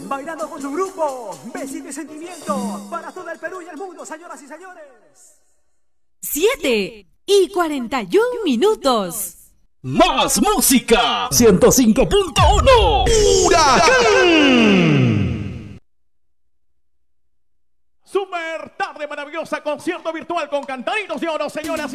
bailando con su grupo. Besito y sentimiento para todo el Perú y el mundo, señoras y señores. 7:41. Más música. 105.1. ¡Huracán! Super tarde maravillosa, concierto virtual con Cantaritos de Oro, señoras y